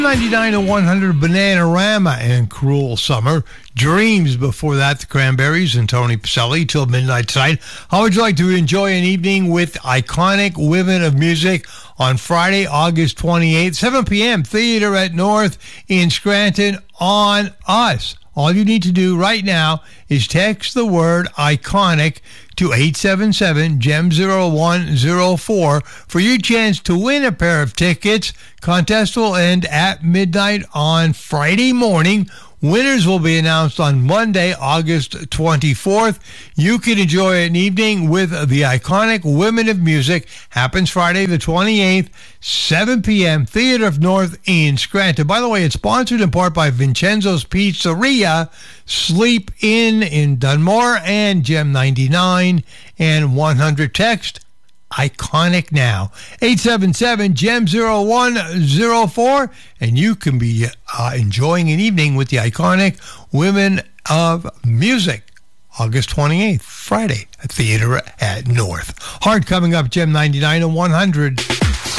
99 to 100 Bananarama and Cruel Summer. Dreams before that, the Cranberries and Tony Pacelli till midnight tonight. How would you like to enjoy an evening with iconic women of music on Friday, August 28th, 7 p.m., Theater at North in Scranton on us. All you need to do right now is text the word iconic to 877-GEM0104 for your chance to win a pair of tickets. Contest will end at midnight on Friday morning. Winners will be announced on Monday, August 24th. You can enjoy an evening with the iconic Women of Music. Happens Friday the 28th, 7 p.m., Theater of North in Scranton. By the way, it's sponsored in part by Vincenzo's Pizzeria, Sleep in Dunmore, and Gem 99 and 100. Text iconic now, 877-GEM0104, and you can be enjoying an evening with the iconic Women of Music. August 28th, Friday, at Theater at North. Hard coming up, Gem 99 and 100.